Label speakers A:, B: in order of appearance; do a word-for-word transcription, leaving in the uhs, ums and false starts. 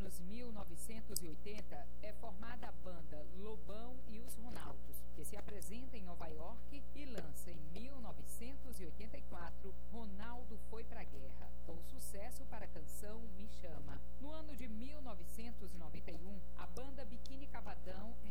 A: anos mil novecentos e oitenta, é formada a banda Lobão e os Ronaldos, que se apresenta em Nova York e lança em mil novecentos e oitenta e quatro Ronaldo Foi Pra Guerra, com sucesso para a canção Me Chama. No ano de mil novecentos e noventa e um, a banda Biquíni Cavadão